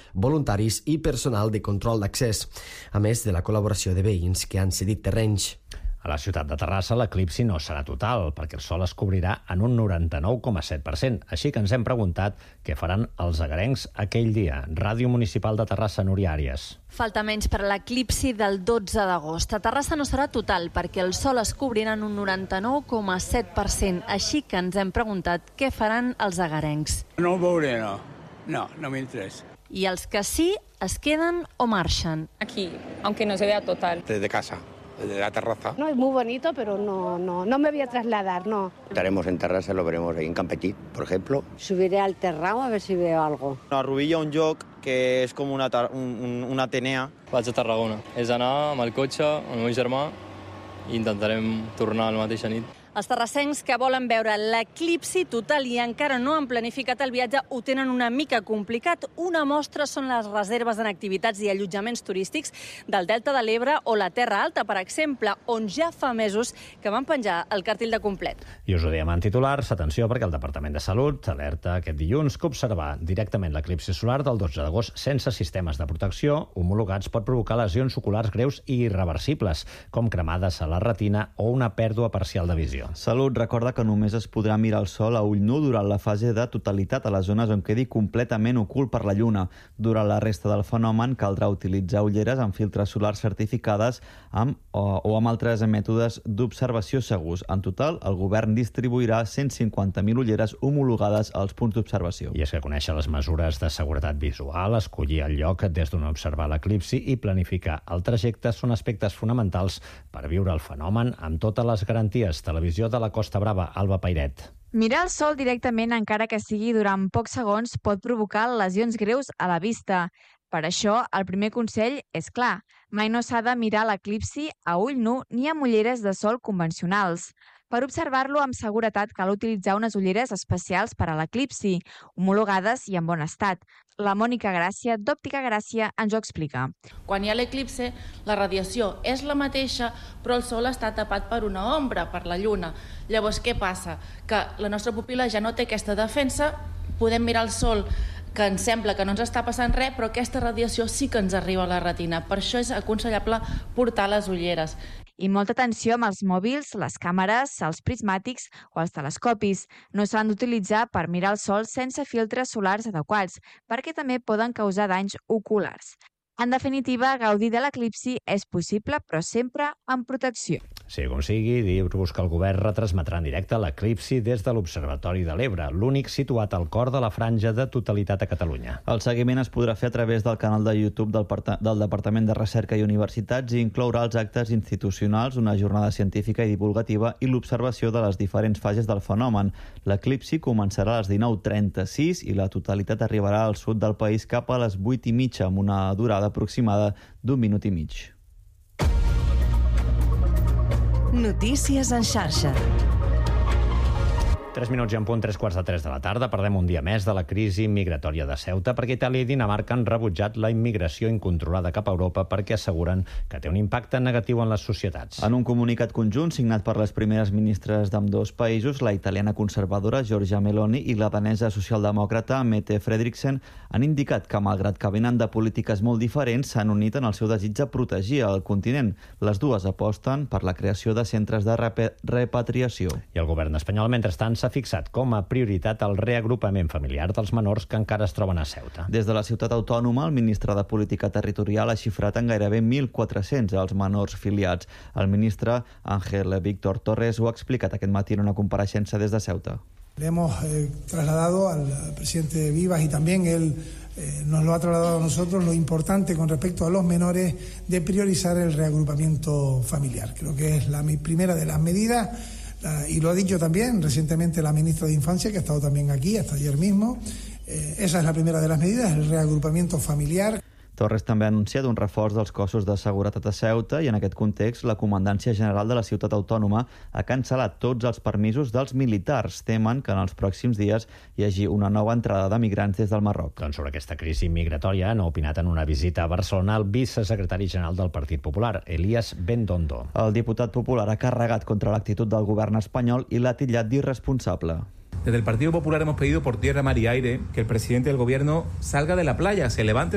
voluntaris i personal de control d'accés, a més de la col·laboració de veïns que han cedit terrenys. A la ciutat de Terrassa l'eclipsi no serà total, perquè el sol es cobrirà en un 99,7%. Així que ens hem preguntat què faran els agarencs aquell dia. Ràdio Municipal de Terrassa, Núria Àries. Falta menys per a l'eclipsi del 12 d'agost. A Terrassa no serà total, perquè el sol es cobrirà en un 99,7%. Així que ens hem preguntat què faran els agarencs. No ho veuré, no. No m'interessa. I els que sí, es queden o marxen. Aquí, aunque no se vea total. Desde casa. De la terraza. No, es muy bonito, pero no me voy a trasladar, no. Estaremos en Terrassa, lo veremos ahí en Campetit, por ejemplo. Subiré al terrao a ver si veo algo. A Rubí hi ha un lloc que és com una Atenea. Vaig a Tarragona. És anar amb el cotxe, amb el meu germà, i intentarem tornar la mateixa nit. Els terrassencs que volen veure l'eclipsi total i encara no han planificat el viatge ho tenen una mica complicat. Una mostra són les reserves en activitats i allotjaments turístics del Delta de l'Ebre o la Terra Alta, per exemple, on ja fa mesos que van penjar el cartell de complet. I us ho diem en titulars, atenció, perquè el Departament de Salut alerta aquest dilluns que observar directament l'eclipsi solar del 12 d'agost sense sistemes de protecció homologats pot provocar lesions oculars greus i irreversibles, com cremades a la retina o una pèrdua parcial de visió. Salut recorda que només es podrà mirar el sol a ull nu durant la fase de totalitat a les zones on quedi completament ocult per la lluna. Durant la resta del fenomen caldrà utilitzar ulleres amb filtres solars certificades o amb altres mètodes d'observació segurs. En total, el govern distribuirà 150.000 ulleres homologades als punts d'observació. I és que conèixer les mesures de seguretat visual, escollir el lloc des d'on observar l'eclipsi i planificar el trajecte són aspectes fonamentals per viure el fenomen amb totes les garanties. Televisió de la Costa Brava, Alba Pairet. Mirar el sol directament, encara que sigui durant pocs segons, pot provocar lesions greus a la vista. Per això, el primer consell és clar. Mai no s'ha de mirar l'eclipsi a ull nu ni amb ulleres de sol convencionals. Per observar-lo amb seguretat cal utilitzar unes ulleres especials per a l'eclipsi, homologades i en bon estat. La Mònica Gràcia, d'Òptica Gràcia, ens ho explica. Quan hi ha l'eclipsi, la radiació és la mateixa, però el sol està tapat per una ombra, per la lluna. Llavors, què passa? Que la nostra pupil·la ja no té aquesta defensa, podem mirar el sol que ens sembla que no ens està passant res, però aquesta radiació sí que ens arriba a la retina. Per això és aconsellable portar les ulleres. I molta atenció amb els mòbils, les càmeres, els prismàtics o els telescopis. No s'han d'utilitzar per mirar el sol sense filtres solars adequats, perquè també poden causar danys oculars. En definitiva, gaudir de l'eclipsi és possible, però sempre amb protecció. Sigui com sigui, dir-vos que el govern retransmetrà en directe l'eclipsi des de l'Observatori de l'Ebre, l'únic situat al cor de la franja de totalitat a Catalunya. El seguiment es podrà fer a través del canal de YouTube del Departament de Recerca i Universitats i inclourà els actes institucionals, una jornada científica i divulgativa i l'observació de les diferents fases del fenomen. L'eclipsi començarà a les 19:36 i la totalitat arribarà al sud del país cap a les 8:30, amb una durada aproximada d'1 minut i mig. Notícies en xarxa. 3 minuts i en punt, 3:15 de la tarda. Parlem un dia més de la crisi migratòria de Ceuta, perquè Itàlia i Dinamarca han rebutjat la immigració incontrolada cap a Europa perquè asseguren que té un impacte negatiu en les societats. En un comunicat conjunt signat per les primeres ministres d'ambdós països, la italiana conservadora Giorgia Meloni i la danesa socialdemòcrata Mette Frederiksen han indicat que, malgrat que venen de polítiques molt diferents, s'han unit en el seu desig de protegir el continent. Les dues aposten per la creació de centres de repatriació. I el govern espanyol, mentrestant, s'ha fixat com a prioritat el reagrupament familiar dels menors que encara es troben a Ceuta. Des de la ciutat autònoma, el ministre de Política Territorial ha xifrat en gairebé 1.400 els menors filiats. El ministre Ángel Víctor Torres ho ha explicat aquest matí en una compareixença des de Ceuta. Le hemos trasladado al presidente Vivas y también él nos lo ha trasladado a nosotros lo importante con respecto a los menores de priorizar el reagrupamiento familiar. Creo que es la primera de las medidas y lo ha dicho también recientemente la ministra de Infancia, que ha estado también aquí hasta ayer mismo. Esa es la primera de las medidas, el reagrupamiento familiar. Torres també ha anunciat un reforç dels cossos de seguretat a Ceuta i en aquest context la Comandància General de la Ciutat Autònoma ha cancel·lat tots els permisos dels militars. Temen que en els pròxims dies hi hagi una nova entrada de migrants des del Marroc. Doncs sobre aquesta crisi migratòria han opinat en una visita a Barcelona el vicesecretari general del Partit Popular, Elías Bendondo. El diputat popular ha carregat contra l'actitud del govern espanyol i l'ha titllat d'irresponsable. Desde el Partido Popular hemos pedido por tierra, mar y aire que el presidente del gobierno salga de la playa, se levante